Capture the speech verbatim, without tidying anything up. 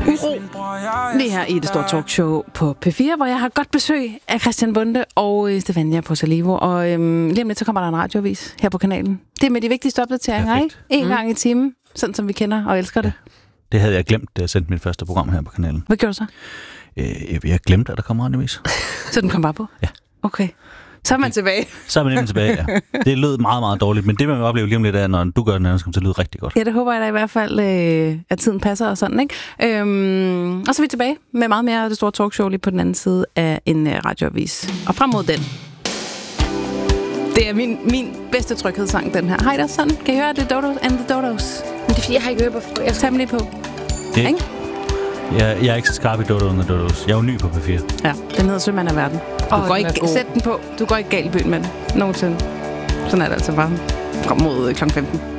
Lige her i Det Store Talkshow på P fire, hvor jeg har godt besøg af Christian Bonde og Stefania Potalivo. Og øhm, lige om lidt, så kommer der en radioavis her på kanalen. Det er med de vigtigste opdateringer, ikke? En mm. gang i timen, sådan som vi kender og elsker det. Ja. Det havde jeg glemt, da jeg sendte mit første program her på kanalen. Hvad gjorde du så? Øh, jeg glemte, at der kom radioavis. Så den kom bare på? Ja. Okay. Så er man tilbage. Så er man nemlig tilbage, ja. Det lød meget, meget dårligt, men det man vil opleve lige om lidt af, når du gør den anden, så kommer til at lyde rigtig godt. Ja, det håber jeg da i hvert fald, øh, at tiden passer og sådan, ikke? Øhm, og så er vi tilbage med meget mere af Det Store Talkshow lige på den anden side af en øh, radioavis. Og frem mod den. Det er min, min bedste tryghedssang, den her. Har I da sådan? Kan I høre det? Dodos and the Dodos. Men det er fordi, jeg har ikke hørt på. Jeg tager dem lige på. Det, ikke? Jeg, jeg er ikke så skarp i Dodo and the Dodos. Jeg er jo ny på P fire. Ja, den hedder Sømand af verden. Du oh, går ikke, sæt den på. Du går ikke galt i byen med den. Nogensinde. Sådan er det altså bare. Frem mod klokken femten.